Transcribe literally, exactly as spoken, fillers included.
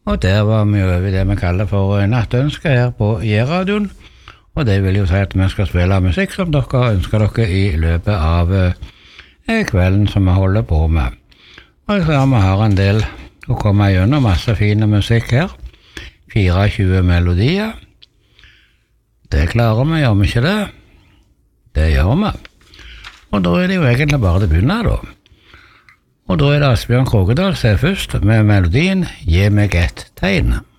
Og der var vi over det vi kaller for nattønske her på J-radioen. Og det vil jo si at vi skal spille musikk som dere ønsker dere i løpet av eh, kvelden som vi holder på med. Og så har vi her en del å komme gjennom, masse fine musikk her. tjuefire melodier. Det klarer vi, gjør vi ikke det? Det gjør vi. Og da er det jo egentlig bare det begynner da. Og da er det Asbjørn Krogedal som er først med melodien «Gi meg et tegn».